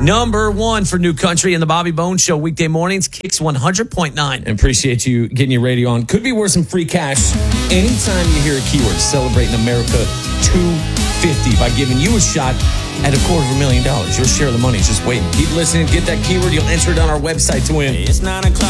Number one for New Country in the Bobby Bones Show, weekday mornings, Kicks 100.9. And appreciate you getting your radio on. Could be worth some free cash. Anytime you hear a keyword, celebrating America 250 by giving you a shot at $250,000. Your share of the money is just waiting. Keep listening. Get that keyword. You'll enter it on our website to win. It's 9 o'clock.